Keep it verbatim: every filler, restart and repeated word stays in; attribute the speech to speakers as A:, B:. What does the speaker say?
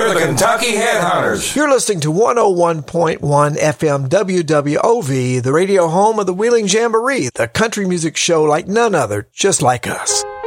A: We're the Kentucky Headhunters.
B: You're listening to one oh one point one F M W W O V, the radio home of the Wheeling Jamboree, the country music show like none other, just like us.